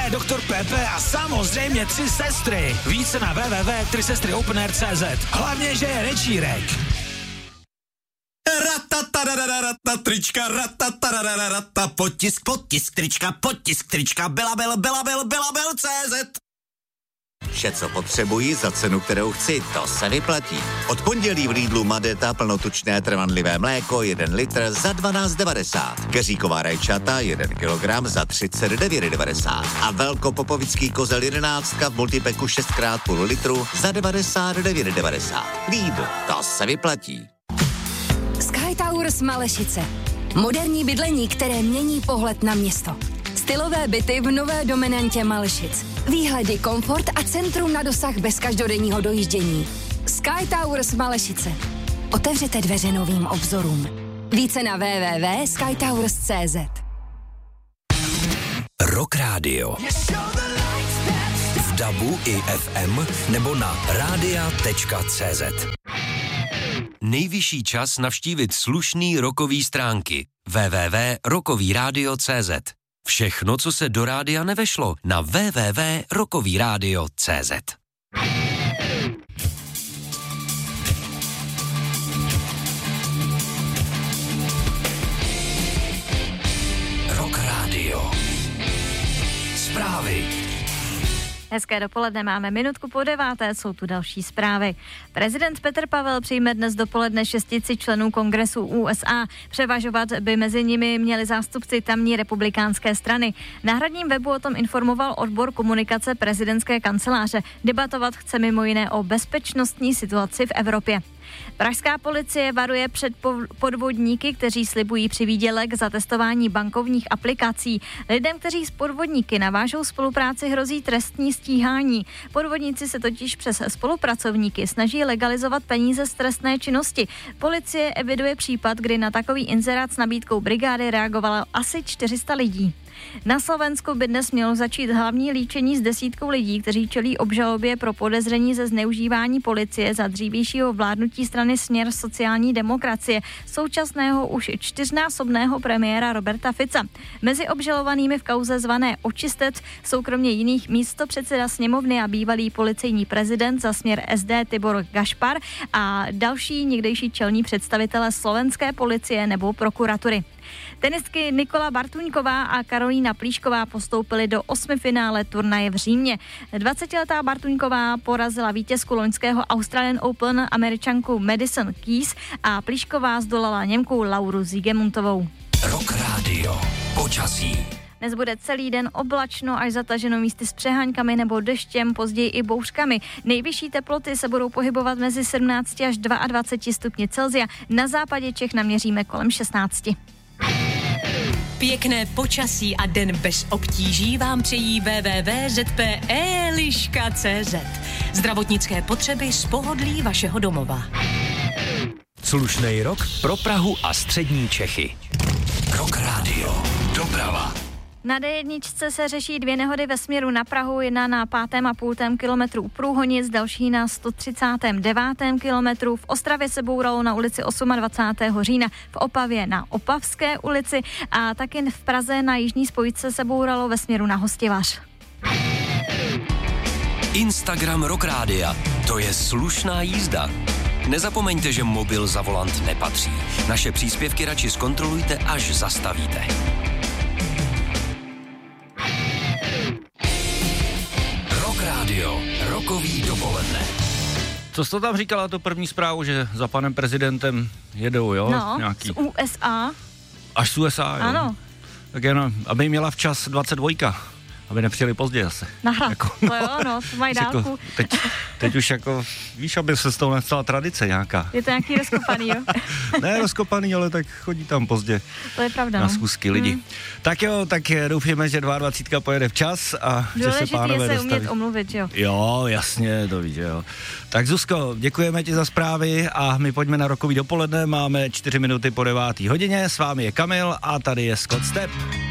Doktor Pepe a samozřejmě 3 sestry. Více na www.3sestry.openair.cz. Hlavně, že je večírek. Trička, potisk trička, belabel.cz. Vše, co potřebuji za cenu, kterou chci, to se vyplatí. Od pondělí v Lidlu Madeta plnotučné trvanlivé mléko 1 litr za 12,90. Keříková rajčata 1 kilogram za 39,90. A velkopopovický kozel 11 v multipeku 6x půl litru za 99,90. Lidl, to se vyplatí. Sky Towers Malešice. Moderní bydlení, které mění pohled na město. Stylové byty v nové dominantě Malešic. Výhledy, komfort a centrum na dosah bez každodenního dojíždění. Sky Towers Malešice. Otevřete dveře novým obzorům. Více na www.skytowers.cz. Rock Radio. V DABu i FM nebo na radia.cz. Nejvyšší čas navštívit slušný rockový stránky www.rockovyradio.cz. Všechno, co se do rádia nevešlo, na www.rockovyradio.cz. Rock Radio. Zprávy. Hezké dopoledne, máme minutku po 9, jsou tu další zprávy. Prezident Petr Pavel přijme dnes dopoledne 6 členů kongresu USA. Převažovat by mezi nimi měli zástupci tamní republikánské strany. Na hradním webu o tom informoval odbor komunikace prezidentské kanceláře. Debatovat chce mimo jiné o bezpečnostní situaci v Evropě. Pražská policie varuje před podvodníky, kteří slibují přivýdělek za testování bankovních aplikací. Lidem, kteří s podvodníky navážou spolupráci, hrozí trestní stíhání. Podvodníci se totiž přes spolupracovníky snaží legalizovat peníze z trestné činnosti. Policie eviduje případ, kdy na takový inzerát s nabídkou brigády reagovalo asi 400 lidí. Na Slovensku by dnes mělo začít hlavní líčení s 10 lidí, kteří čelí obžalobě pro podezření ze zneužívání policie za dřívějšího vládnutí strany Směr sociální demokracie, současného už 4násobného premiéra Roberta Fica. Mezi obžalovanými v kauze zvané Očistec jsou kromě jiných místopředseda sněmovny a bývalý policejní prezident za Směr SD Tibor Gašpar a další někdejší čelní představitelé slovenské policie nebo prokuratury. Tenistky Nikola Bartuňková a Karolína Plíšková postoupily do 8. finále turnaje v Římě. 20letá Bartuňková porazila vítězku loňského Australian Open Američanku Madison Keys a Plíšková zdolala Němku Lauru Siegemuntovou. Rock Radio. Počasí. Dnes bude celý den oblačno až zataženo místy s přeháňkami nebo deštěm, později i bouřkami. Nejvyšší teploty se budou pohybovat mezi 17 až 22 stupni Celsia. Na západě Čech naměříme kolem 16. Pěkné počasí a den bez obtíží vám přejí www.zp.eliška.cz. Zdravotnické potřeby z pohodlí vašeho domova. Slušnej rok pro Prahu a střední Čechy. Rock Radio. Doprava. Na D1 se řeší 2 nehody ve směru na Prahu, jedna na 5,5 kilometru u Průhonic, další na 139. kilometru. V Ostravě se bouralo na ulici 28. října, v Opavě na Opavské ulici a taky v Praze na jižní spojce se bouralo ve směru na Hostivař. Instagram Rock Rádia. To je slušná jízda. Nezapomeňte, že mobil za volant nepatří. Naše příspěvky radši zkontrolujte, až zastavíte. Radio, rokový dopoledne. Co jsi to tam říkala, tu první zprávu, že za panem prezidentem jedou, jo? No, nějaký... z USA. Až z USA, jo? Ano. Tak jen, aby měla včas 22, aby nepřijeli pozdě zase. Jako, to jo, no, to mají dálku. Teď už jako, víš, aby se z toho nestala tradice nějaká. Je to nějaký rozkopaný, jo? Ne rozkopaný, ale tak chodí tam pozdě. To je pravda, na schůzky lidi. Tak jo, tak doufíme, že 22 pojede včas a že se pánové dostaví. Umět omluvit, jo? Jo, jasně, to víš, jo. Tak Zuzko, děkujeme ti za zprávy a my pojďme na rokový dopoledne, máme 4 minuty po 9. hodině, s vámi je Kamil a tady je Scott Stepp.